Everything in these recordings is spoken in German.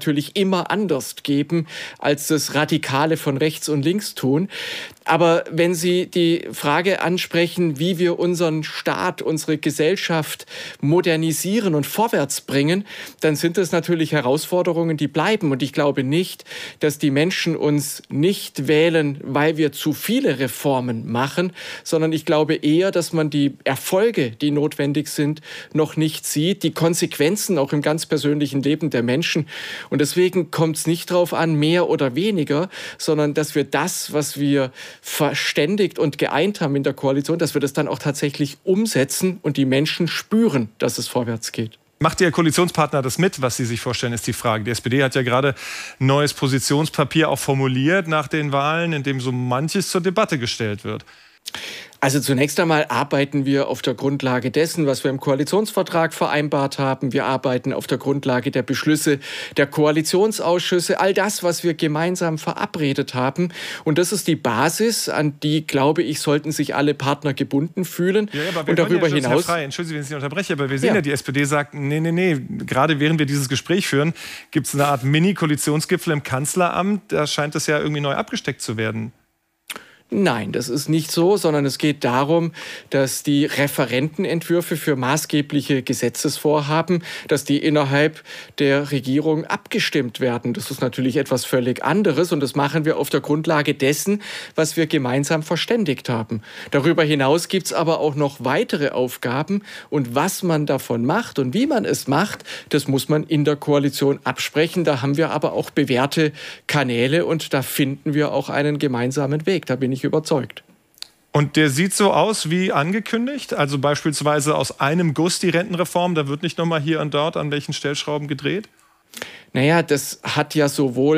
natürlich immer anders geben, als das Radikale von rechts und links tun. Aber wenn Sie die Frage ansprechen, wie wir unseren Staat, unsere Gesellschaft modernisieren und vorwärts bringen, dann sind das natürlich Herausforderungen, die bleiben. Und ich glaube nicht, dass die Menschen uns nicht wählen, weil wir zu viele Reformen machen, sondern ich glaube eher, dass man die Erfolge, die notwendig sind, noch nicht sieht, die Konsequenzen auch im ganz persönlichen Leben der Menschen. Und deswegen kommt es nicht darauf an, mehr oder weniger, sondern dass wir das, was wir verständigt und geeint haben in der Koalition, dass wir das dann auch tatsächlich umsetzen und die Menschen spüren, dass es vorwärts geht. Macht Ihr Koalitionspartner das mit, was Sie sich vorstellen, ist die Frage. Die SPD hat ja gerade ein neues Positionspapier auch formuliert nach den Wahlen, in dem so manches zur Debatte gestellt wird. Also zunächst einmal arbeiten wir auf der Grundlage dessen, was wir im Koalitionsvertrag vereinbart haben. Wir arbeiten auf der Grundlage der Beschlüsse der Koalitionsausschüsse, all das, was wir gemeinsam verabredet haben. Und das ist die Basis, an die, glaube ich, sollten sich alle Partner gebunden fühlen. Ja, aber und darüber hinaus... Herr Frey, entschuldigen Sie, wenn ich Sie unterbreche, aber wir sehen ja, die SPD sagt, nee, gerade während wir dieses Gespräch führen, gibt es eine Art Mini-Koalitionsgipfel im Kanzleramt. Da scheint es ja irgendwie neu abgesteckt zu werden. Nein, das ist nicht so, sondern es geht darum, dass die Referentenentwürfe für maßgebliche Gesetzesvorhaben, dass die innerhalb der Regierung abgestimmt werden. Das ist natürlich etwas völlig anderes und das machen wir auf der Grundlage dessen, was wir gemeinsam verständigt haben. Darüber hinaus gibt es aber auch noch weitere Aufgaben und was man davon macht und wie man es macht, das muss man in der Koalition absprechen. Da haben wir aber auch bewährte Kanäle und da finden wir auch einen gemeinsamen Weg. Da bin ich überzeugt. Und der sieht so aus wie angekündigt? Also beispielsweise aus einem Guss die Rentenreform, da wird nicht nochmal hier und dort an welchen Stellschrauben gedreht? Naja, das hat ja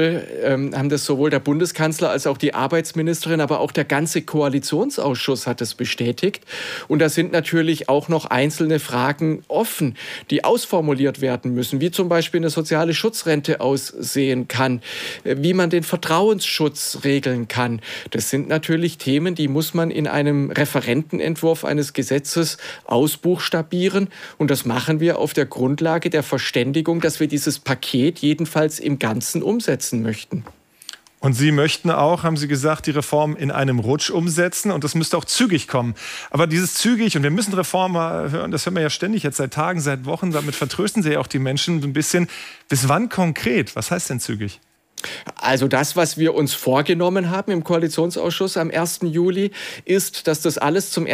haben das sowohl der Bundeskanzler als auch die Arbeitsministerin, aber auch der ganze Koalitionsausschuss hat es bestätigt. Und da sind natürlich auch noch einzelne Fragen offen, die ausformuliert werden müssen, wie zum Beispiel eine soziale Schutzrente aussehen kann, wie man den Vertrauensschutz regeln kann. Das sind natürlich Themen, die muss man in einem Referentenentwurf eines Gesetzes ausbuchstabieren. Und das machen wir auf der Grundlage der Verständigung, dass wir dieses Paket jedenfalls im Ganzen umsetzen möchten. Und Sie möchten auch, haben Sie gesagt, die Reform in einem Rutsch umsetzen und das müsste auch zügig kommen. Aber dieses zügig, und wir müssen Reformen hören, das hören wir ja ständig jetzt seit Tagen, seit Wochen, damit vertrösten Sie ja auch die Menschen so ein bisschen. Bis wann konkret? Was heißt denn zügig? Also das, was wir uns vorgenommen haben im Koalitionsausschuss am 1. Juli, ist, dass das alles zum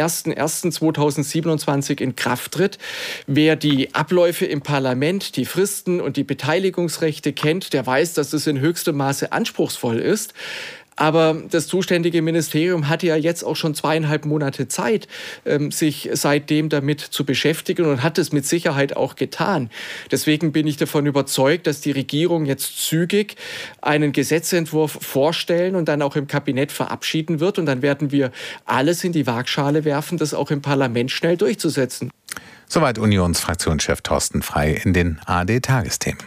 01.01.2027 in Kraft tritt. Wer die Abläufe im Parlament, die Fristen und die Beteiligungsrechte kennt, der weiß, dass das in höchstem Maße anspruchsvoll ist. Aber das zuständige Ministerium hatte ja jetzt auch schon 2,5 Monate Zeit, sich seitdem damit zu beschäftigen und hat es mit Sicherheit auch getan. Deswegen bin ich davon überzeugt, dass die Regierung jetzt zügig einen Gesetzentwurf vorstellen und dann auch im Kabinett verabschieden wird. Und dann werden wir alles in die Waagschale werfen, das auch im Parlament schnell durchzusetzen. Soweit Unionsfraktionschef Thorsten Frey in den ARD-Tagesthemen.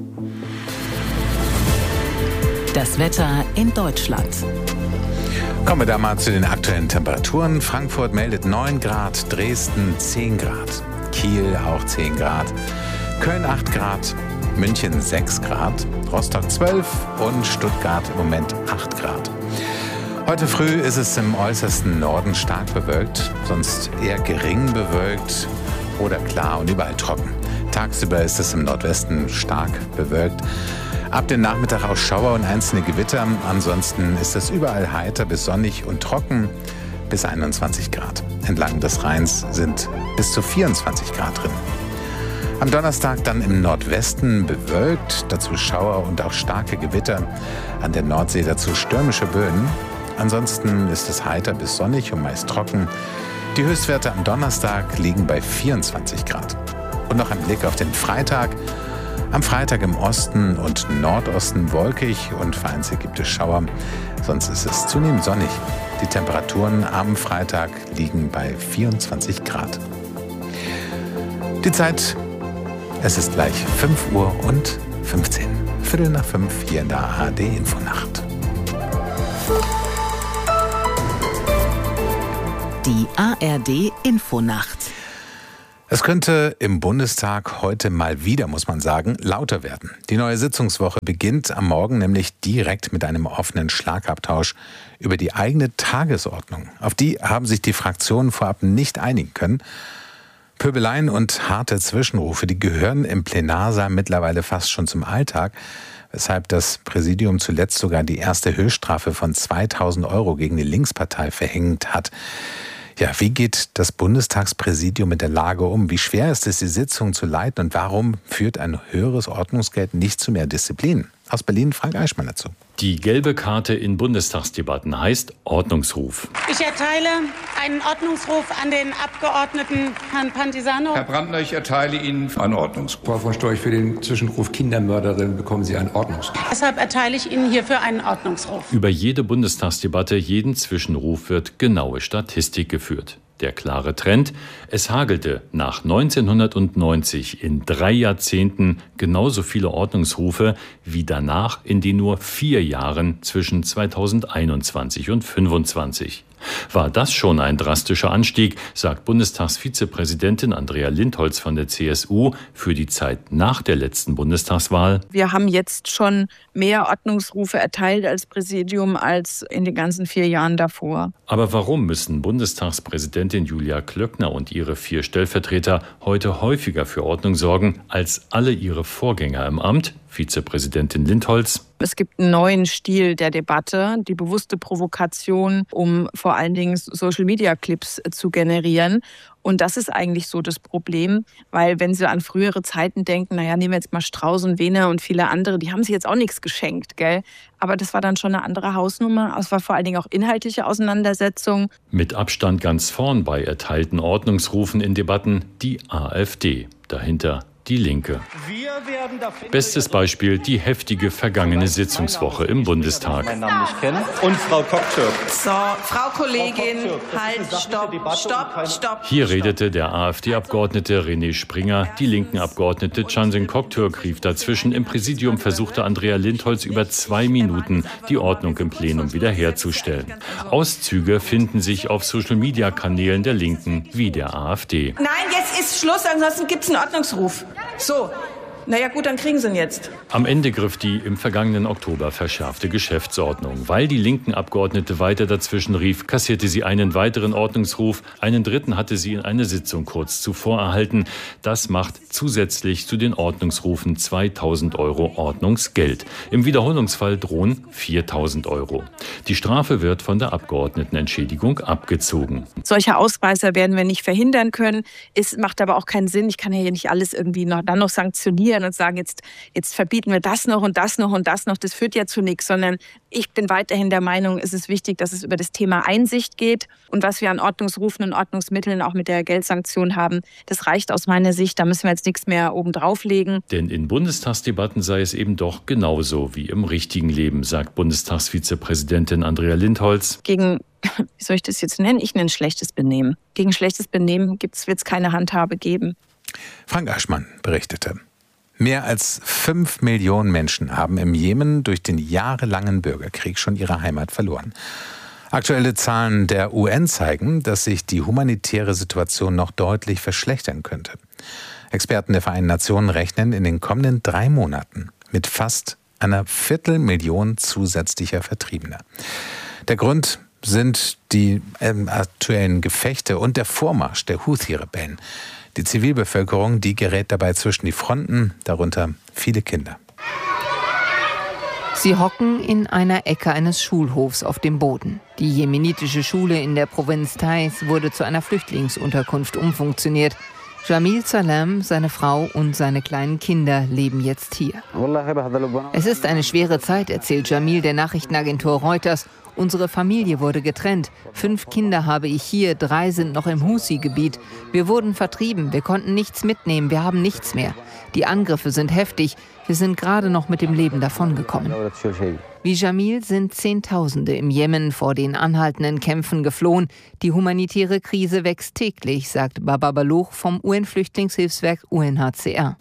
Das Wetter in Deutschland. Kommen wir da mal zu den aktuellen Temperaturen. Frankfurt meldet 9 Grad, Dresden 10 Grad, Kiel auch 10 Grad, Köln 8 Grad, München 6 Grad, Rostock 12 und Stuttgart im Moment 8 Grad. Heute früh ist es im äußersten Norden stark bewölkt, sonst eher gering bewölkt oder klar und überall trocken. Tagsüber ist es im Nordwesten stark bewölkt. Ab dem Nachmittag auch Schauer und einzelne Gewitter. Ansonsten ist es überall heiter bis sonnig und trocken bis 21 Grad. Entlang des Rheins sind bis zu 24 Grad drin. Am Donnerstag dann im Nordwesten bewölkt, dazu Schauer und auch starke Gewitter. An der Nordsee dazu stürmische Böen. Ansonsten ist es heiter bis sonnig und meist trocken. Die Höchstwerte am Donnerstag liegen bei 24 Grad. Und noch ein Blick auf den Freitag. Am Freitag im Osten und Nordosten wolkig und vereinzelt gibt es Schauer. Sonst ist es zunehmend sonnig. Die Temperaturen am Freitag liegen bei 24 Grad. Die Zeit, es ist gleich 5:15 Uhr. 5:15 hier in der ARD Infonacht. Die ARD Infonacht. Es könnte im Bundestag heute mal wieder, muss man sagen, lauter werden. Die neue Sitzungswoche beginnt am Morgen nämlich direkt mit einem offenen Schlagabtausch über die eigene Tagesordnung. Auf die haben sich die Fraktionen vorab nicht einigen können. Pöbeleien und harte Zwischenrufe, die gehören im Plenarsaal mittlerweile fast schon zum Alltag, weshalb das Präsidium zuletzt sogar die erste Höchststrafe von 2.000 € gegen die Linkspartei verhängt hat. Ja, wie geht das Bundestagspräsidium mit der Lage um? Wie schwer ist es, die Sitzung zu leiten? Und warum führt ein höheres Ordnungsgeld nicht zu mehr Disziplin? Aus Berlin Frank Eichmann dazu. Die gelbe Karte in Bundestagsdebatten heißt Ordnungsruf. Ich erteile einen Ordnungsruf an den Abgeordneten Herrn Pantisano. Herr Brandner, ich erteile Ihnen einen Ordnungsruf. Frau von Storch, für den Zwischenruf Kindermörderin bekommen Sie einen Ordnungsruf. Deshalb erteile ich Ihnen hierfür einen Ordnungsruf. Über jede Bundestagsdebatte, jeden Zwischenruf wird genaue Statistik geführt. Der klare Trend: Es hagelte nach 1990 in 3 Jahrzehnten genauso viele Ordnungsrufe wie danach in den nur 4 Jahren zwischen 2021 und 2025. War das schon ein drastischer Anstieg, sagt Bundestagsvizepräsidentin Andrea Lindholz von der CSU für die Zeit nach der letzten Bundestagswahl. Wir haben jetzt schon mehr Ordnungsrufe erteilt als Präsidium als in den ganzen 4 Jahren davor. Aber warum müssen Bundestagspräsidentin Julia Klöckner und ihre 4 Stellvertreter heute häufiger für Ordnung sorgen als alle ihre Vorgänger im Amt? Vizepräsidentin Lindholz. Es gibt einen neuen Stil der Debatte, die bewusste Provokation, um vor allen Dingen Social-Media-Clips zu generieren. Und das ist eigentlich so das Problem, weil wenn Sie an frühere Zeiten denken, nehmen wir jetzt mal Strauß und Wehner und viele andere, die haben sich jetzt auch nichts geschenkt, gell? Aber das war dann schon eine andere Hausnummer. Es war vor allen Dingen auch inhaltliche Auseinandersetzung. Mit Abstand ganz vorn bei erteilten Ordnungsrufen in Debatten die AfD. Dahinter die Linke. Bestes Beispiel die heftige vergangene Sitzungswoche im Bundestag. Und Frau Koktürk. So, Frau Kollegin, halt, stopp. Hier redete der AfD-Abgeordnete René Springer. Die linken Abgeordnete Cansin Koktürk rief dazwischen. Im Präsidium versuchte Andrea Lindholz über 2 Minuten die Ordnung im Plenum wiederherzustellen. Auszüge finden sich auf Social-Media-Kanälen der Linken wie der AfD. Nein, jetzt ist Schluss, ansonsten gibt es einen Ordnungsruf. So, naja gut, dann kriegen Sie ihn jetzt. Am Ende griff die im vergangenen Oktober verschärfte Geschäftsordnung. Weil die linken Abgeordnete weiter dazwischen rief, kassierte sie einen weiteren Ordnungsruf. Einen dritten hatte sie in einer Sitzung kurz zuvor erhalten. Das macht zusätzlich zu den Ordnungsrufen 2.000 € Ordnungsgeld. Im Wiederholungsfall drohen 4.000 €. Die Strafe wird von der Abgeordnetenentschädigung abgezogen. Solche Ausreißer werden wir nicht verhindern können. Es macht aber auch keinen Sinn. Ich kann ja hier nicht alles irgendwie noch sanktionieren und sagen, jetzt verbieten wir das noch und das noch und das noch. Das führt ja zu nichts, sondern ich bin weiterhin der Meinung, es ist wichtig, dass es über das Thema Einsicht geht. Und was wir an Ordnungsrufen und Ordnungsmitteln auch mit der Geldsanktion haben, das reicht aus meiner Sicht. Da müssen wir jetzt nichts mehr oben drauflegen. Denn in Bundestagsdebatten sei es eben doch genauso wie im richtigen Leben, sagt Bundestagsvizepräsidentin Andrea Lindholz. Wie soll ich das jetzt nennen? Ich nenne schlechtes Benehmen. Gegen schlechtes Benehmen wird es keine Handhabe geben. Frank Eichmann berichtete. Mehr als 5 Millionen Menschen haben im Jemen durch den jahrelangen Bürgerkrieg schon ihre Heimat verloren. Aktuelle Zahlen der UN zeigen, dass sich die humanitäre Situation noch deutlich verschlechtern könnte. Experten der Vereinten Nationen rechnen in den kommenden 3 Monaten mit fast einer 250.000 zusätzlicher Vertriebener. Der Grund sind die aktuellen Gefechte und der Vormarsch der Houthi-Rebellen. Die Zivilbevölkerung, die gerät dabei zwischen die Fronten, darunter viele Kinder. Sie hocken in einer Ecke eines Schulhofs auf dem Boden. Die jemenitische Schule in der Provinz Taiz wurde zu einer Flüchtlingsunterkunft umfunktioniert. Jamil Salam, seine Frau und seine kleinen Kinder leben jetzt hier. Es ist eine schwere Zeit, erzählt Jamil der Nachrichtenagentur Reuters. Unsere Familie wurde getrennt. 5 Kinder habe ich hier, 3 sind noch im Husi-Gebiet. Wir wurden vertrieben, wir konnten nichts mitnehmen, wir haben nichts mehr. Die Angriffe sind heftig. Wir sind gerade noch mit dem Leben davongekommen. Wie Jamil sind Zehntausende im Jemen vor den anhaltenden Kämpfen geflohen. Die humanitäre Krise wächst täglich, sagt Baba Baloch vom UN-Flüchtlingshilfswerk UNHCR.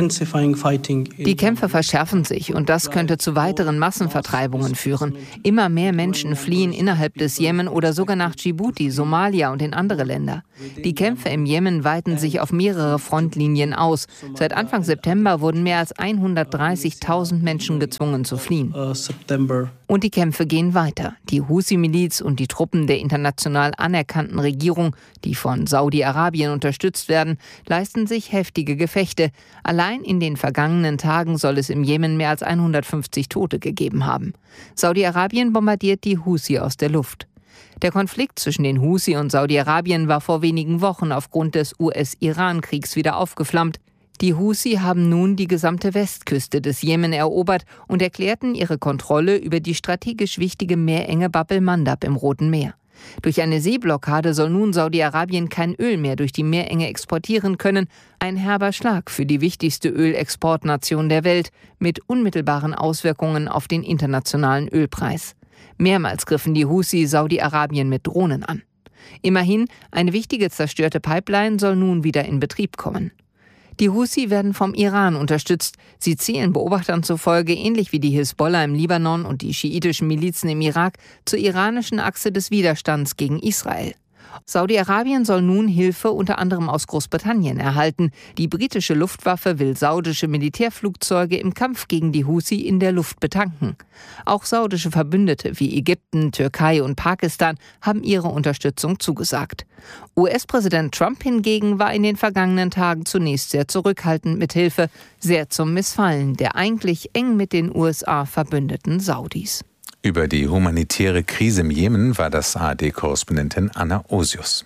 Die Kämpfe verschärfen sich und das könnte zu weiteren Massenvertreibungen führen. Immer mehr Menschen fliehen innerhalb des Jemen oder sogar nach Djibouti, Somalia und in andere Länder. Die Kämpfe im Jemen weiten sich auf mehrere Frontlinien aus. Seit Anfang September wurden mehr als 130.000 Menschen gezwungen zu fliehen. Und die Kämpfe gehen weiter. Die Husi-Miliz und die Truppen der international anerkannten Regierung, die von Saudi-Arabien unterstützt werden, leisten sich heftige Gefechte. Allein in den vergangenen Tagen soll es im Jemen mehr als 150 Tote gegeben haben. Saudi-Arabien bombardiert die Husi aus der Luft. Der Konflikt zwischen den Husi und Saudi-Arabien war vor wenigen Wochen aufgrund des US-Iran-Kriegs wieder aufgeflammt. Die Husi haben nun die gesamte Westküste des Jemen erobert und erklärten ihre Kontrolle über die strategisch wichtige Meerenge Bab el-Mandab im Roten Meer. Durch eine Seeblockade soll nun Saudi-Arabien kein Öl mehr durch die Meerenge exportieren können. Ein herber Schlag für die wichtigste Ölexportnation der Welt mit unmittelbaren Auswirkungen auf den internationalen Ölpreis. Mehrmals griffen die Husi Saudi-Arabien mit Drohnen an. Immerhin, eine wichtige zerstörte Pipeline soll nun wieder in Betrieb kommen. Die Husi werden vom Iran unterstützt. Sie zählen Beobachtern zufolge, ähnlich wie die Hisbollah im Libanon und die schiitischen Milizen im Irak, zur iranischen Achse des Widerstands gegen Israel. Saudi-Arabien soll nun Hilfe unter anderem aus Großbritannien erhalten. Die britische Luftwaffe will saudische Militärflugzeuge im Kampf gegen die Husi in der Luft betanken. Auch saudische Verbündete wie Ägypten, Türkei und Pakistan haben ihre Unterstützung zugesagt. US-Präsident Trump hingegen war in den vergangenen Tagen zunächst sehr zurückhaltend mit Hilfe, sehr zum Missfallen der eigentlich eng mit den USA verbündeten Saudis. Über die humanitäre Krise im Jemen war das ARD-Korrespondentin Anna Osius.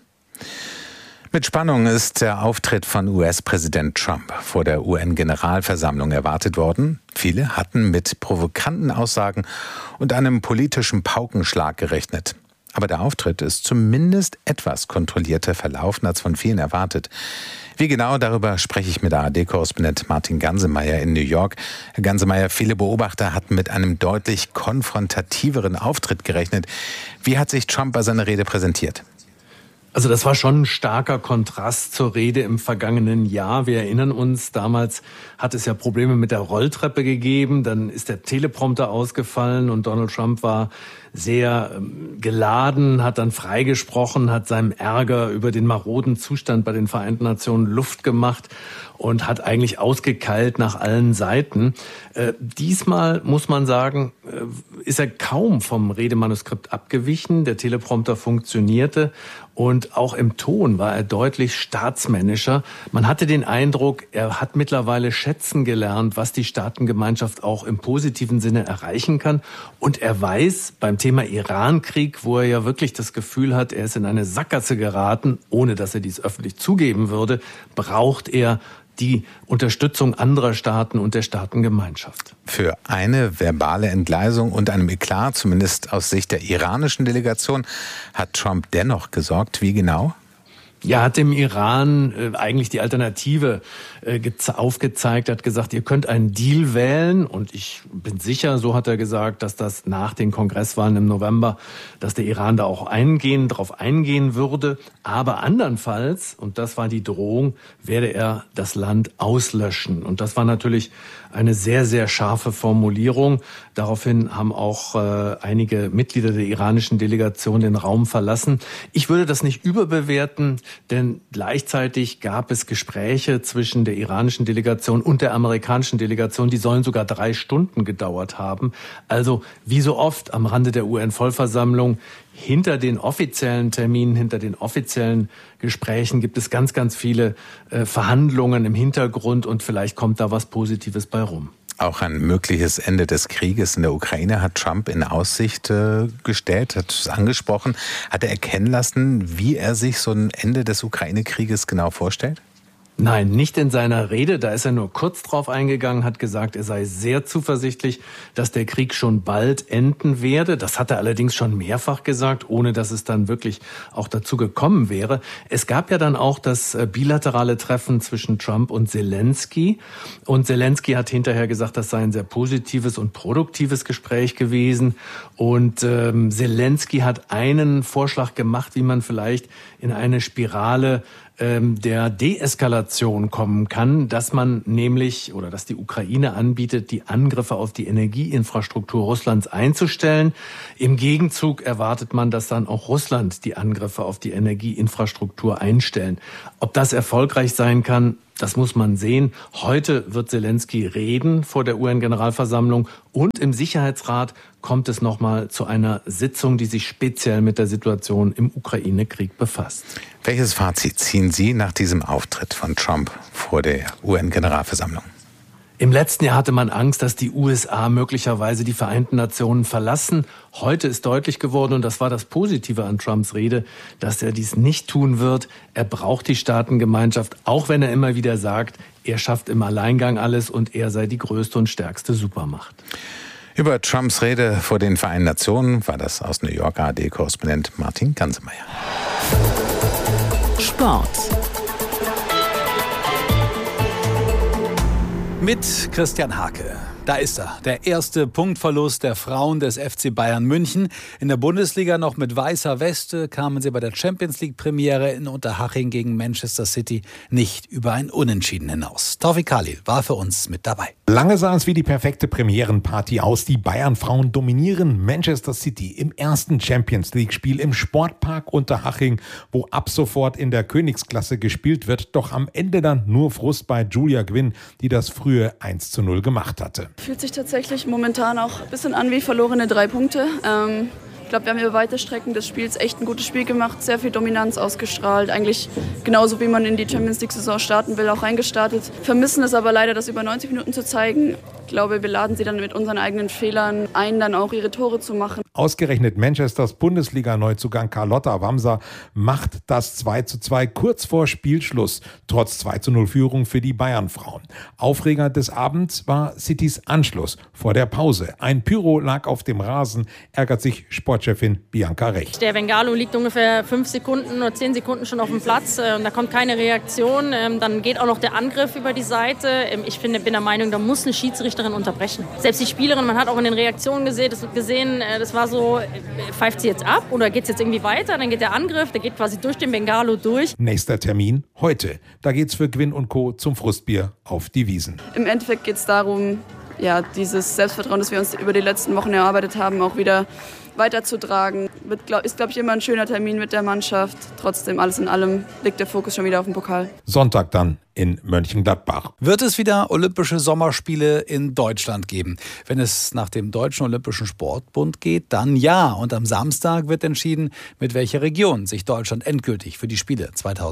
Mit Spannung ist der Auftritt von US-Präsident Trump vor der UN-Generalversammlung erwartet worden. Viele hatten mit provokanten Aussagen und einem politischen Paukenschlag gerechnet. Aber der Auftritt ist zumindest etwas kontrollierter verlaufen als von vielen erwartet. Wie genau, darüber spreche ich mit ARD-Korrespondent Martin Gansemeyer in New York. Herr Gansemeyer, viele Beobachter hatten mit einem deutlich konfrontativeren Auftritt gerechnet. Wie hat sich Trump bei seiner Rede präsentiert? Also das war schon ein starker Kontrast zur Rede im vergangenen Jahr. Wir erinnern uns, damals hat es ja Probleme mit der Rolltreppe gegeben, dann ist der Teleprompter ausgefallen und Donald Trump war sehr geladen, hat dann freigesprochen, hat seinem Ärger über den maroden Zustand bei den Vereinten Nationen Luft gemacht und hat eigentlich ausgekeilt nach allen Seiten. Diesmal, muss man sagen, ist er kaum vom Redemanuskript abgewichen. Der Teleprompter funktionierte und auch im Ton war er deutlich staatsmännischer. Man hatte den Eindruck, er hat mittlerweile schätzen gelernt, was die Staatengemeinschaft auch im positiven Sinne erreichen kann. Und er weiß beim Thema Irankrieg, wo er ja wirklich das Gefühl hat, er ist in eine Sackgasse geraten, ohne dass er dies öffentlich zugeben würde, braucht er die Unterstützung anderer Staaten und der Staatengemeinschaft. Für eine verbale Entgleisung und einem Eklat, zumindest aus Sicht der iranischen Delegation, hat Trump dennoch gesorgt. Wie genau? Ja, hat dem Iran eigentlich die Alternative aufgezeigt, hat gesagt, ihr könnt einen Deal wählen und ich bin sicher, so hat er gesagt, dass das nach den Kongresswahlen im November, dass der Iran da auch darauf eingehen würde, aber andernfalls, und das war die Drohung, werde er das Land auslöschen. Und das war natürlich eine sehr, sehr scharfe Formulierung. Daraufhin haben auch einige Mitglieder der iranischen Delegation den Raum verlassen. Ich würde das nicht überbewerten, denn gleichzeitig gab es Gespräche zwischen der iranischen Delegation und der amerikanischen Delegation, die sollen sogar 3 Stunden gedauert haben. Also wie so oft am Rande der UN-Vollversammlung, hinter den offiziellen Terminen, hinter den offiziellen Gesprächen gibt es ganz, ganz viele Verhandlungen im Hintergrund und vielleicht kommt da was Positives bei rum. Auch ein mögliches Ende des Krieges in der Ukraine hat Trump in Aussicht gestellt, hat es angesprochen. Hat er erkennen lassen, wie er sich so ein Ende des Ukraine-Krieges genau vorstellt? Nein, nicht in seiner Rede. Da ist er nur kurz drauf eingegangen, hat gesagt, er sei sehr zuversichtlich, dass der Krieg schon bald enden werde. Das hat er allerdings schon mehrfach gesagt, ohne dass es dann wirklich auch dazu gekommen wäre. Es gab ja dann auch das bilaterale Treffen zwischen Trump und Zelensky. Und Zelensky hat hinterher gesagt, das sei ein sehr positives und produktives Gespräch gewesen. Und Zelensky hat einen Vorschlag gemacht, wie man vielleicht in eine Spirale der Deeskalation kommen kann, dass man nämlich oder dass die Ukraine anbietet, die Angriffe auf die Energieinfrastruktur Russlands einzustellen. Im Gegenzug erwartet man, dass dann auch Russland die Angriffe auf die Energieinfrastruktur einstellen. Ob das erfolgreich sein kann, das muss man sehen. Heute wird Zelensky reden vor der UN-Generalversammlung und im Sicherheitsrat kommt es nochmal zu einer Sitzung, die sich speziell mit der Situation im Ukraine-Krieg befasst. Welches Fazit ziehen Sie nach diesem Auftritt von Trump vor der UN-Generalversammlung? Im letzten Jahr hatte man Angst, dass die USA möglicherweise die Vereinten Nationen verlassen. Heute ist deutlich geworden, und das war das Positive an Trumps Rede, dass er dies nicht tun wird. Er braucht die Staatengemeinschaft, auch wenn er immer wieder sagt, er schafft im Alleingang alles und er sei die größte und stärkste Supermacht. Über Trumps Rede vor den Vereinten Nationen war das aus New York ARD-Korrespondent Martin Gansemeyer. Sport. Mit Christian Hake. Da ist er, der erste Punktverlust der Frauen des FC Bayern München. In der Bundesliga noch mit weißer Weste kamen sie bei der Champions-League-Premiere in Unterhaching gegen Manchester City nicht über ein Unentschieden hinaus. Tawfik Khalil war für uns mit dabei. Lange sah es wie die perfekte Premierenparty aus. Die Bayern-Frauen dominieren Manchester City im ersten Champions-League-Spiel im Sportpark Unterhaching, wo ab sofort in der Königsklasse gespielt wird. Doch am Ende dann nur Frust bei Julia Gwynn, die das frühe 1:0 gemacht hatte. Fühlt sich tatsächlich momentan auch ein bisschen an wie verlorene 3 Punkte. Ich glaube, wir haben über weite Strecken des Spiels echt ein gutes Spiel gemacht, sehr viel Dominanz ausgestrahlt. Eigentlich genauso, wie man in die Champions-League-Saison starten will, auch reingestartet. Vermissen es aber leider, das über 90 Minuten zu zeigen. Ich glaube, wir laden sie dann mit unseren eigenen Fehlern ein, dann auch ihre Tore zu machen. Ausgerechnet Manchesters Bundesliga-Neuzugang Carlotta Wamser macht das 2:2 kurz vor Spielschluss, trotz 2:0 Führung für die Bayern-Frauen. Aufreger des Abends war Citys Anschluss vor der Pause. Ein Pyro lag auf dem Rasen, ärgert sich Sportchefin Bianca Recht. Der Bengalo liegt ungefähr 5 Sekunden oder 10 Sekunden schon auf dem Platz. Da kommt keine Reaktion. Dann geht auch noch der Angriff über die Seite. Ich bin der Meinung, da muss eine Schiedsrichterin unterbrechen. Selbst die Spielerin, man hat auch in den Reaktionen gesehen, das war so, pfeift sie jetzt ab oder geht es jetzt irgendwie weiter? Dann geht der Angriff, der geht quasi durch den Bengalo durch. Nächster Termin heute. Da geht's für Gwynn und Co. zum Frustbier auf die Wiesen. Im Endeffekt geht es darum, dieses Selbstvertrauen, das wir uns über die letzten Wochen erarbeitet haben, auch wieder weiterzutragen. Ist, glaube ich, immer ein schöner Termin mit der Mannschaft. Trotzdem, alles in allem, liegt der Fokus schon wieder auf dem Pokal. Sonntag dann in Mönchengladbach. Wird es wieder Olympische Sommerspiele in Deutschland geben? Wenn es nach dem Deutschen Olympischen Sportbund geht, dann ja. Und am Samstag wird entschieden, mit welcher Region sich Deutschland endgültig für die Spiele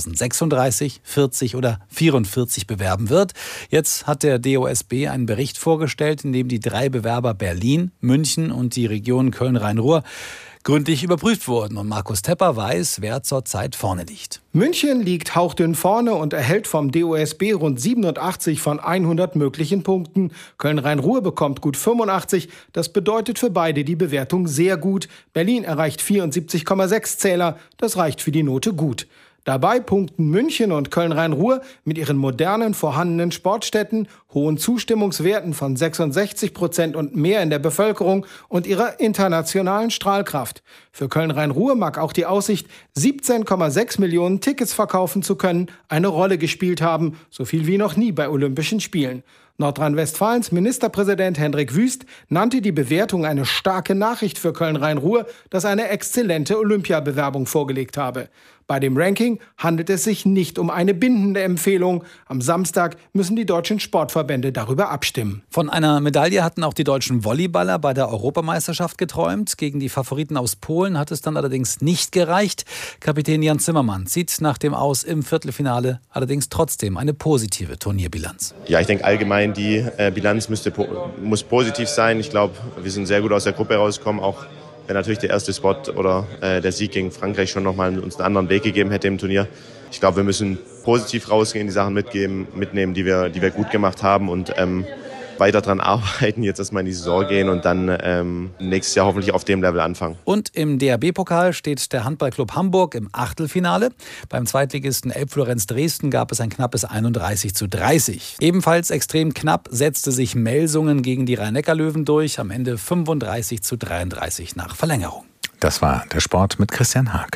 2036, 40 oder 44 bewerben wird. Jetzt hat der DOSB einen Bericht vorgestellt, in dem die 3 Bewerber Berlin, München und die Region Köln-Rhein-Ruhr gründlich überprüft wurden. Und Markus Tepper weiß, wer zurzeit vorne liegt. München liegt hauchdünn vorne und erhält vom DOSB rund 87 von 100 möglichen Punkten. Köln-Rhein-Ruhr bekommt gut 85. Das bedeutet für beide die Bewertung sehr gut. Berlin erreicht 74,6 Zähler. Das reicht für die Note gut. Dabei punkten München und Köln-Rhein-Ruhr mit ihren modernen vorhandenen Sportstätten, hohen Zustimmungswerten von 66% und mehr in der Bevölkerung und ihrer internationalen Strahlkraft. Für Köln-Rhein-Ruhr mag auch die Aussicht, 17,6 Millionen Tickets verkaufen zu können, eine Rolle gespielt haben, so viel wie noch nie bei Olympischen Spielen. Nordrhein-Westfalens Ministerpräsident Hendrik Wüst nannte die Bewertung eine starke Nachricht für Köln-Rhein-Ruhr, das eine exzellente Olympiabewerbung vorgelegt habe. Bei dem Ranking handelt es sich nicht um eine bindende Empfehlung. Am Samstag müssen die deutschen Sportverbände darüber abstimmen. Von einer Medaille hatten auch die deutschen Volleyballer bei der Europameisterschaft geträumt. Gegen die Favoriten aus Polen hat es dann allerdings nicht gereicht. Kapitän Jan Zimmermann zieht nach dem Aus im Viertelfinale allerdings trotzdem eine positive Turnierbilanz. Ja, ich denke allgemein, die Bilanz muss positiv sein. Ich glaube, wir sind sehr gut aus der Gruppe rausgekommen, auch wenn natürlich der erste Spot oder der Sieg gegen Frankreich schon nochmal uns einen anderen Weg gegeben hätte im Turnier. ich glaube, wir müssen positiv rausgehen, die Sachen mitnehmen, die wir gut gemacht haben und weiter dran arbeiten, jetzt erstmal in die Saison gehen und dann nächstes Jahr hoffentlich auf dem Level anfangen. Und im DHB-Pokal steht der Handballclub Hamburg im Achtelfinale. Beim Zweitligisten Elbflorenz Dresden gab es ein knappes 31:30. Ebenfalls extrem knapp setzte sich Melsungen gegen die Rhein-Neckar-Löwen durch, am Ende 35:33 nach Verlängerung. Das war der Sport mit Christian Hake.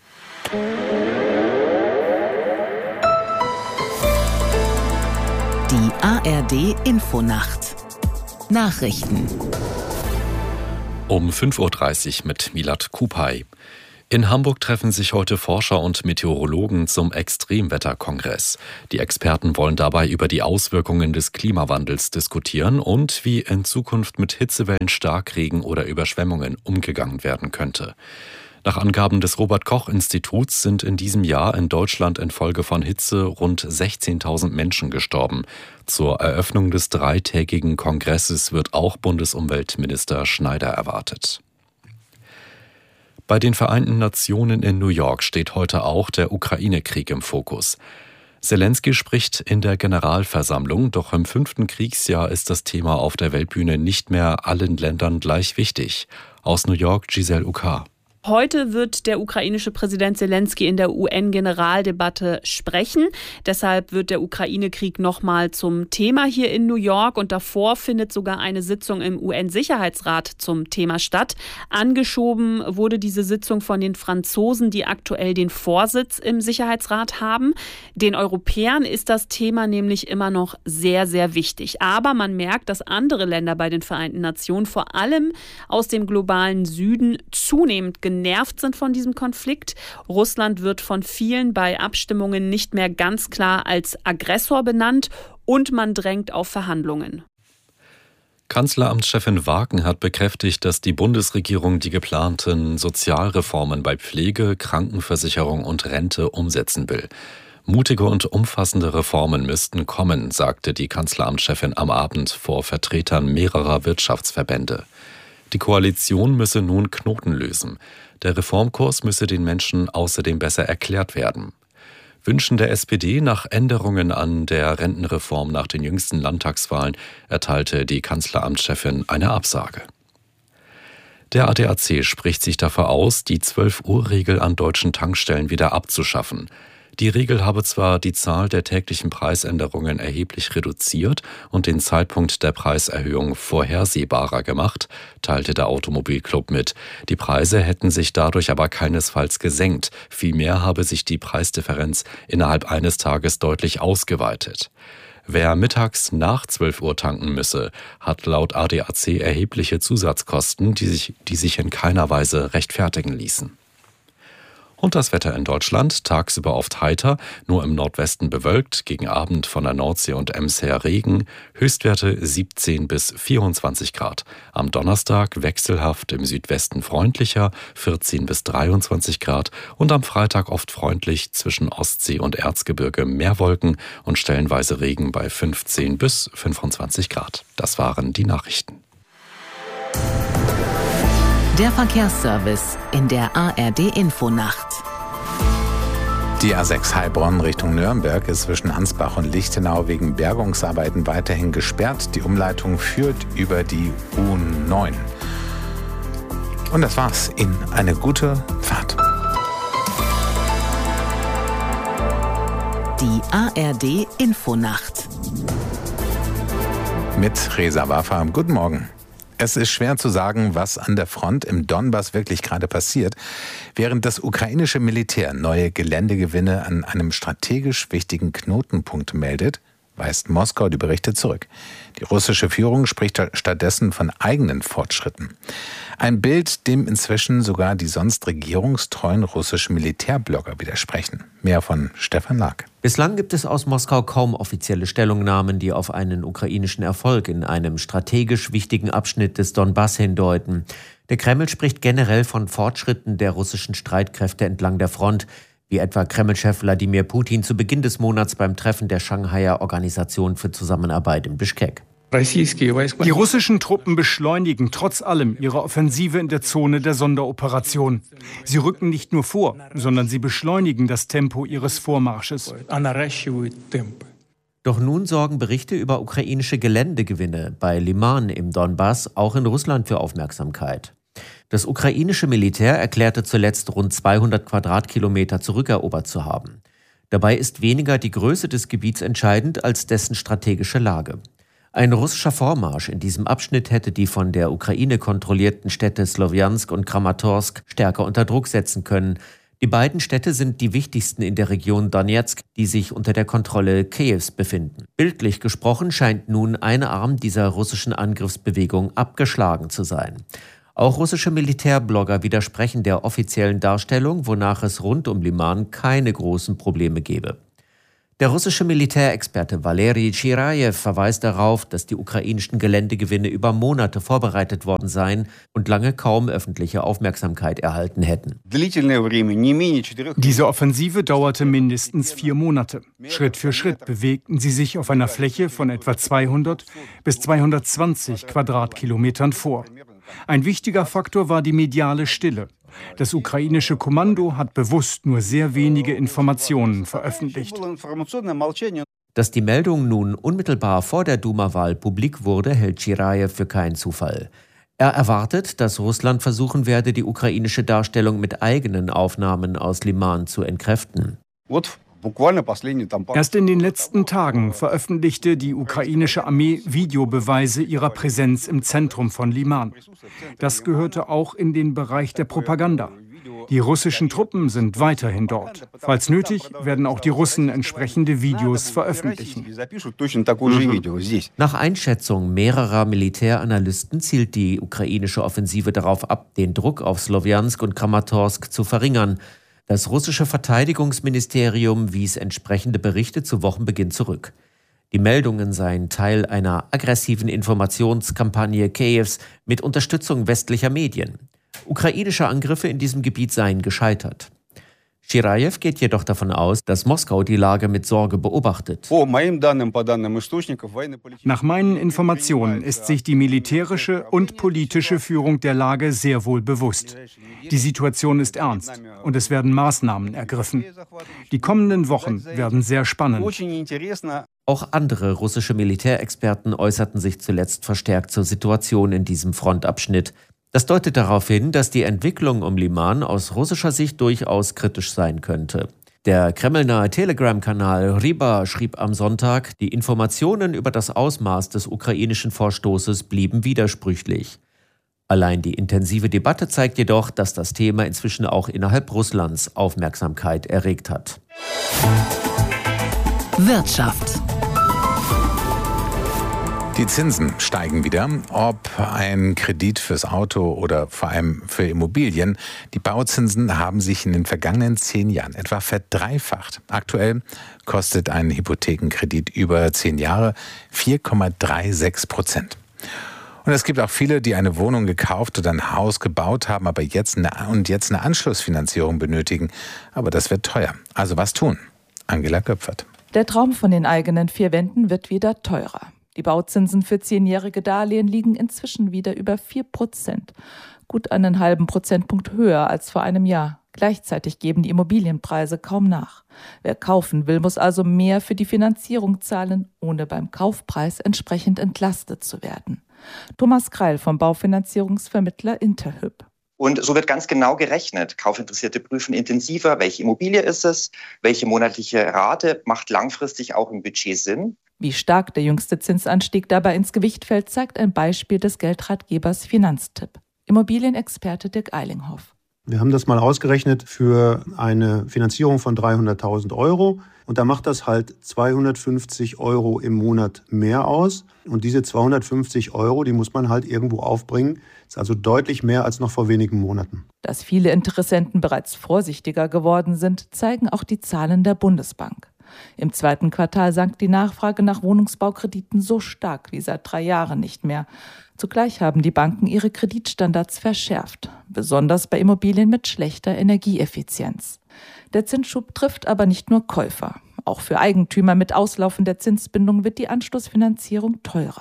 Die ARD-Infonacht. Nachrichten. Um 5:30 Uhr mit Milad Kupay. In Hamburg treffen sich heute Forscher und Meteorologen zum Extremwetterkongress. Die Experten wollen dabei über die Auswirkungen des Klimawandels diskutieren und wie in Zukunft mit Hitzewellen, Starkregen oder Überschwemmungen umgegangen werden könnte. Nach Angaben des Robert-Koch-Instituts sind in diesem Jahr in Deutschland infolge von Hitze rund 16.000 Menschen gestorben. Zur Eröffnung des dreitägigen Kongresses wird auch Bundesumweltminister Schneider erwartet. Bei den Vereinten Nationen in New York steht heute auch der Ukraine-Krieg im Fokus. Selenskyj spricht in der Generalversammlung, doch im 5. Kriegsjahr ist das Thema auf der Weltbühne nicht mehr allen Ländern gleich wichtig. Aus New York, Giselle Ucar. Heute wird der ukrainische Präsident Selenskyj in der UN-Generaldebatte sprechen. Deshalb wird der Ukraine-Krieg nochmal zum Thema hier in New York. Und davor findet sogar eine Sitzung im UN-Sicherheitsrat zum Thema statt. Angeschoben wurde diese Sitzung von den Franzosen, die aktuell den Vorsitz im Sicherheitsrat haben. Den Europäern ist das Thema nämlich immer noch sehr, sehr wichtig. Aber man merkt, dass andere Länder bei den Vereinten Nationen, vor allem aus dem globalen Süden, zunehmend genervt sind von diesem Konflikt. Russland wird von vielen bei Abstimmungen nicht mehr ganz klar als Aggressor benannt und man drängt auf Verhandlungen. Kanzleramtschefin Wagen hat bekräftigt, dass die Bundesregierung die geplanten Sozialreformen bei Pflege, Krankenversicherung und Rente umsetzen will. Mutige und umfassende Reformen müssten kommen, sagte die Kanzleramtschefin am Abend vor Vertretern mehrerer Wirtschaftsverbände. Die Koalition müsse nun Knoten lösen. Der Reformkurs müsse den Menschen außerdem besser erklärt werden. Wünschen der SPD nach Änderungen an der Rentenreform nach den jüngsten Landtagswahlen erteilte die Kanzleramtschefin eine Absage. Der ADAC spricht sich dafür aus, die 12-Uhr-Regel an deutschen Tankstellen wieder abzuschaffen. Die Regel habe zwar die Zahl der täglichen Preisänderungen erheblich reduziert und den Zeitpunkt der Preiserhöhung vorhersehbarer gemacht, teilte der Automobilclub mit. Die Preise hätten sich dadurch aber keinesfalls gesenkt. Vielmehr habe sich die Preisdifferenz innerhalb eines Tages deutlich ausgeweitet. Wer mittags nach 12 Uhr tanken müsse, hat laut ADAC erhebliche Zusatzkosten, die sich in keiner Weise rechtfertigen ließen. Und das Wetter in Deutschland, tagsüber oft heiter, nur im Nordwesten bewölkt, gegen Abend von der Nordsee und Ems her Regen, Höchstwerte 17 bis 24 Grad. Am Donnerstag wechselhaft im Südwesten freundlicher, 14 bis 23 Grad und am Freitag oft freundlich, zwischen Ostsee und Erzgebirge mehr Wolken und stellenweise Regen bei 15 bis 25 Grad. Das waren die Nachrichten. Der Verkehrsservice in der ARD-Infonacht. Die A6 Heilbronn Richtung Nürnberg ist zwischen Ansbach und Lichtenau wegen Bergungsarbeiten weiterhin gesperrt. Die Umleitung führt über die U9. Und das war's. Ihnen eine gute Fahrt. Die ARD-Infonacht. Mit Reza Wafa. Guten Morgen. Es ist schwer zu sagen, was an der Front im Donbass wirklich gerade passiert. Während das ukrainische Militär neue Geländegewinne an einem strategisch wichtigen Knotenpunkt meldet, weist Moskau die Berichte zurück. Die russische Führung spricht stattdessen von eigenen Fortschritten. Ein Bild, dem inzwischen sogar die sonst regierungstreuen russischen Militärblogger widersprechen. Mehr von Stefan Lag. Bislang gibt es aus Moskau kaum offizielle Stellungnahmen, die auf einen ukrainischen Erfolg in einem strategisch wichtigen Abschnitt des Donbass hindeuten. Der Kreml spricht generell von Fortschritten der russischen Streitkräfte entlang der Front, wie etwa Kreml-Chef Wladimir Putin zu Beginn des Monats beim Treffen der Shanghaier Organisation für Zusammenarbeit in Bischkek. Die russischen Truppen beschleunigen trotz allem ihre Offensive in der Zone der Sonderoperation. Sie rücken nicht nur vor, sondern sie beschleunigen das Tempo ihres Vormarsches. Doch nun sorgen Berichte über ukrainische Geländegewinne bei Liman im Donbass auch in Russland für Aufmerksamkeit. Das ukrainische Militär erklärte zuletzt rund 200 Quadratkilometer zurückerobert zu haben. Dabei ist weniger die Größe des Gebiets entscheidend als dessen strategische Lage. Ein russischer Vormarsch in diesem Abschnitt hätte die von der Ukraine kontrollierten Städte Slowjansk und Kramatorsk stärker unter Druck setzen können. Die beiden Städte sind die wichtigsten in der Region Donetsk, die sich unter der Kontrolle Kiews befinden. Bildlich gesprochen scheint nun ein Arm dieser russischen Angriffsbewegung abgeschlagen zu sein. Auch russische Militärblogger widersprechen der offiziellen Darstellung, wonach es rund um Liman keine großen Probleme gebe. Der russische Militärexperte Valeri Chirajew verweist darauf, dass die ukrainischen Geländegewinne über Monate vorbereitet worden seien und lange kaum öffentliche Aufmerksamkeit erhalten hätten. Diese Offensive dauerte mindestens 4 Monate. Schritt für Schritt bewegten sie sich auf einer Fläche von etwa 200 bis 220 Quadratkilometern vor. Ein wichtiger Faktor war die mediale Stille. Das ukrainische Kommando hat bewusst nur sehr wenige Informationen veröffentlicht. Dass die Meldung nun unmittelbar vor der Duma-Wahl publik wurde, hält Chirajew für keinen Zufall. Er erwartet, dass Russland versuchen werde, die ukrainische Darstellung mit eigenen Aufnahmen aus Liman zu entkräften. Erst in den letzten Tagen veröffentlichte die ukrainische Armee Videobeweise ihrer Präsenz im Zentrum von Liman. Das gehörte auch in den Bereich der Propaganda. Die russischen Truppen sind weiterhin dort. Falls nötig, werden auch die Russen entsprechende Videos veröffentlichen. Nach Einschätzung mehrerer Militäranalysten zielt die ukrainische Offensive darauf ab, den Druck auf Slowjansk und Kramatorsk zu verringern. Das russische Verteidigungsministerium wies entsprechende Berichte zu Wochenbeginn zurück. Die Meldungen seien Teil einer aggressiven Informationskampagne Kiews mit Unterstützung westlicher Medien. Ukrainische Angriffe in diesem Gebiet seien gescheitert. Chirajew geht jedoch davon aus, dass Moskau die Lage mit Sorge beobachtet. Nach meinen Informationen ist sich die militärische und politische Führung der Lage sehr wohl bewusst. Die Situation ist ernst und es werden Maßnahmen ergriffen. Die kommenden Wochen werden sehr spannend. Auch andere russische Militärexperten äußerten sich zuletzt verstärkt zur Situation in diesem Frontabschnitt. Das deutet darauf hin, dass die Entwicklung um Liman aus russischer Sicht durchaus kritisch sein könnte. Der kremlnahe Telegram-Kanal Ryba schrieb am Sonntag, die Informationen über das Ausmaß des ukrainischen Vorstoßes blieben widersprüchlich. Allein die intensive Debatte zeigt jedoch, dass das Thema inzwischen auch innerhalb Russlands Aufmerksamkeit erregt hat. Wirtschaft. Die Zinsen steigen wieder, ob ein Kredit fürs Auto oder vor allem für Immobilien. Die Bauzinsen haben sich in den vergangenen 10 Jahren etwa verdreifacht. Aktuell kostet ein Hypothekenkredit über 10 Jahre 4,36%. Und es gibt auch viele, die eine Wohnung gekauft oder ein Haus gebaut haben, aber jetzt eine Anschlussfinanzierung benötigen. Aber das wird teuer. Also was tun? Angela Göpfert. Der Traum von den eigenen 4 Wänden wird wieder teurer. Die Bauzinsen für 10-jährige Darlehen liegen inzwischen wieder über 4%, gut einen halben Prozentpunkt höher als vor einem Jahr. Gleichzeitig geben die Immobilienpreise kaum nach. Wer kaufen will, muss also mehr für die Finanzierung zahlen, ohne beim Kaufpreis entsprechend entlastet zu werden. Thomas Kreil vom Baufinanzierungsvermittler Interhyp. Und so wird ganz genau gerechnet. Kaufinteressierte prüfen intensiver, welche Immobilie ist es, welche monatliche Rate macht langfristig auch im Budget Sinn. Wie stark der jüngste Zinsanstieg dabei ins Gewicht fällt, zeigt ein Beispiel des Geldratgebers Finanztipp. Immobilienexperte Dirk Eilinghoff. Wir haben das mal ausgerechnet für eine Finanzierung von 300.000 € und da macht das halt 250 € im Monat mehr aus. Und diese 250 €, die muss man halt irgendwo aufbringen. Das ist also deutlich mehr als noch vor wenigen Monaten. Dass viele Interessenten bereits vorsichtiger geworden sind, zeigen auch die Zahlen der Bundesbank. Im 2. Quartal sank die Nachfrage nach Wohnungsbaukrediten so stark wie seit 3 Jahren nicht mehr. Zugleich haben die Banken ihre Kreditstandards verschärft, besonders bei Immobilien mit schlechter Energieeffizienz. Der Zinsschub trifft aber nicht nur Käufer. Auch für Eigentümer mit Auslaufen der Zinsbindung wird die Anschlussfinanzierung teurer.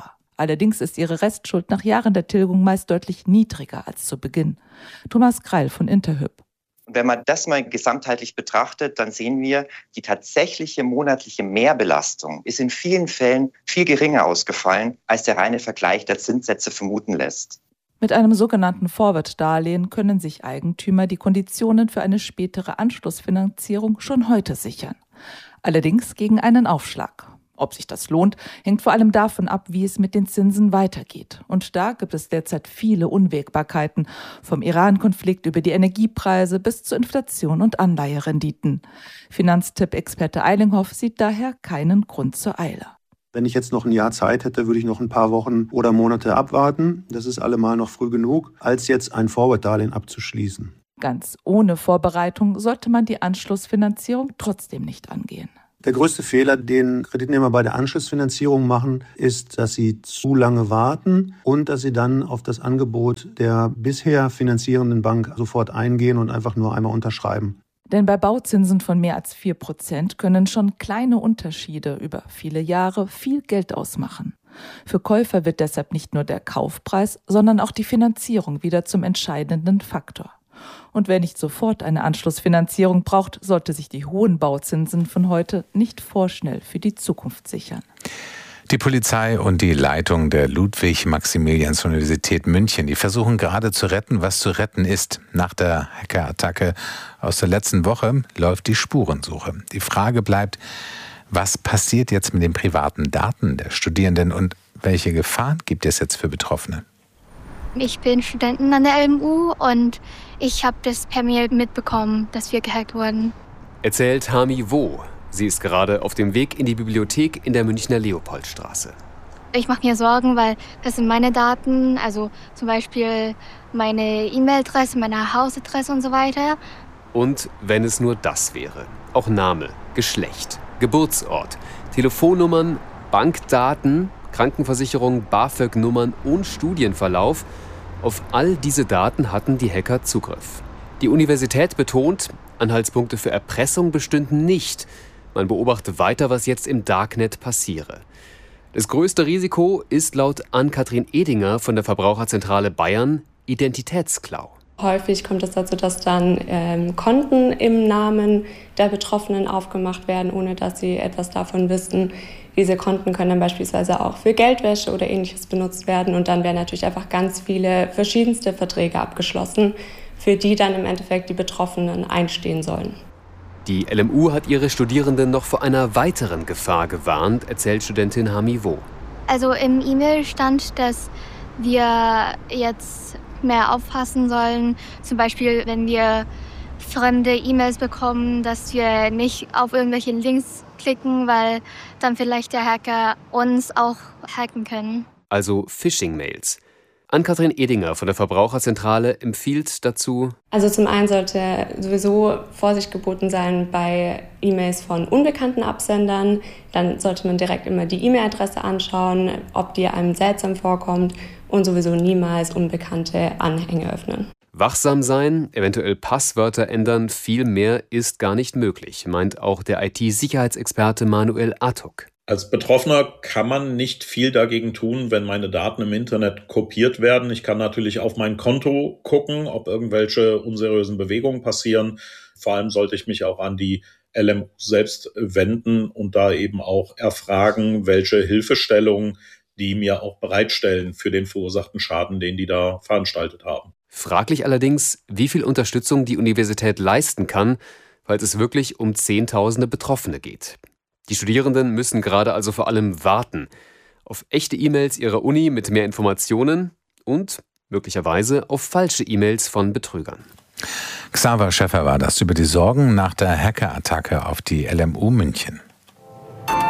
Allerdings ist ihre Restschuld nach Jahren der Tilgung meist deutlich niedriger als zu Beginn. Thomas Kreil von Interhyp. Wenn man das mal gesamtheitlich betrachtet, dann sehen wir, die tatsächliche monatliche Mehrbelastung ist in vielen Fällen viel geringer ausgefallen, als der reine Vergleich der Zinssätze vermuten lässt. Mit einem sogenannten Forward-Darlehen können sich Eigentümer die Konditionen für eine spätere Anschlussfinanzierung schon heute sichern. Allerdings gegen einen Aufschlag. Ob sich das lohnt, hängt vor allem davon ab, wie es mit den Zinsen weitergeht. Und da gibt es derzeit viele Unwägbarkeiten, vom Iran-Konflikt über die Energiepreise bis zur Inflation und Anleiherenditen. Finanztipp-Experte Eilinghoff sieht daher keinen Grund zur Eile. Wenn ich jetzt noch ein Jahr Zeit hätte, würde ich noch ein paar Wochen oder Monate abwarten. Das ist allemal noch früh genug, als jetzt ein Forward-Darlehen abzuschließen. Ganz ohne Vorbereitung sollte man die Anschlussfinanzierung trotzdem nicht angehen. Der größte Fehler, den Kreditnehmer bei der Anschlussfinanzierung machen, ist, dass sie zu lange warten und dass sie dann auf das Angebot der bisher finanzierenden Bank sofort eingehen und einfach nur einmal unterschreiben. Denn bei Bauzinsen von mehr als 4% können schon kleine Unterschiede über viele Jahre viel Geld ausmachen. Für Käufer wird deshalb nicht nur der Kaufpreis, sondern auch die Finanzierung wieder zum entscheidenden Faktor. Und wer nicht sofort eine Anschlussfinanzierung braucht, sollte sich die hohen Bauzinsen von heute nicht vorschnell für die Zukunft sichern. Die Polizei und die Leitung der Ludwig-Maximilians-Universität München, die versuchen gerade zu retten, was zu retten ist. Nach der Hackerattacke aus der letzten Woche läuft die Spurensuche. Die Frage bleibt, was passiert jetzt mit den privaten Daten der Studierenden und welche Gefahren gibt es jetzt für Betroffene? Ich bin Studentin an der LMU und ich habe das per Mail mitbekommen, dass wir gehackt wurden. Erzählt Hami Wo. Sie ist gerade auf dem Weg in die Bibliothek in der Münchner Leopoldstraße. Ich mache mir Sorgen, weil das sind meine Daten, also zum Beispiel meine E-Mail-Adresse, meine Hausadresse und so weiter. Und wenn es nur das wäre. Auch Name, Geschlecht, Geburtsort, Telefonnummern, Bankdaten, Krankenversicherung, BAföG-Nummern und Studienverlauf. Auf all diese Daten hatten die Hacker Zugriff. Die Universität betont, Anhaltspunkte für Erpressung bestünden nicht. Man beobachte weiter, was jetzt im Darknet passiere. Das größte Risiko ist laut Ann-Kathrin Edinger von der Verbraucherzentrale Bayern Identitätsklau. Häufig kommt es dazu, dass dann Konten im Namen der Betroffenen aufgemacht werden, ohne dass sie etwas davon wissen. Diese Konten können dann beispielsweise auch für Geldwäsche oder Ähnliches benutzt werden. Und dann werden natürlich einfach ganz viele verschiedenste Verträge abgeschlossen, für die dann im Endeffekt die Betroffenen einstehen sollen. Die LMU hat ihre Studierenden noch vor einer weiteren Gefahr gewarnt, erzählt Studentin Hami Wo. Also im E-Mail stand, dass wir jetzt mehr aufpassen sollen. Zum Beispiel, wenn wir fremde E-Mails bekommen, dass wir nicht auf irgendwelche Links klicken, weil dann vielleicht der Hacker uns auch hacken können. Also Phishing-Mails. Ann-Kathrin Edinger von der Verbraucherzentrale empfiehlt dazu: Also zum einen sollte sowieso Vorsicht geboten sein bei E-Mails von unbekannten Absendern. Dann sollte man direkt immer die E-Mail-Adresse anschauen, ob die einem seltsam vorkommt, und sowieso niemals unbekannte Anhänge öffnen. Wachsam sein, eventuell Passwörter ändern, viel mehr ist gar nicht möglich, meint auch der IT-Sicherheitsexperte Manuel Atok. Als Betroffener kann man nicht viel dagegen tun, wenn meine Daten im Internet kopiert werden. Ich kann natürlich auf mein Konto gucken, ob irgendwelche unseriösen Bewegungen passieren. Vor allem sollte ich mich auch an die LMU selbst wenden und da eben auch erfragen, welche Hilfestellungen die mir auch bereitstellen für den verursachten Schaden, den die da veranstaltet haben. Fraglich allerdings, wie viel Unterstützung die Universität leisten kann, falls es wirklich um Zehntausende Betroffene geht. Die Studierenden müssen gerade also vor allem warten auf echte E-Mails ihrer Uni mit mehr Informationen und möglicherweise auf falsche E-Mails von Betrügern. Xaver Schäffer war das über die Sorgen nach der Hackerattacke auf die LMU München.